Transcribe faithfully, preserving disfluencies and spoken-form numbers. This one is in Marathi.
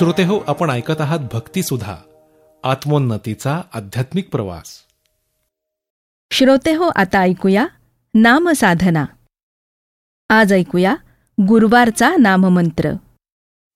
श्रोते हो, आपण ऐकत आहात भक्तिसुधा, आत्मोन्नतीचा आध्यात्मिक प्रवास. श्रोते हो, आता ऐकूया नामसाधना. आज ऐकूया गुरुवारचा नाममंत्र.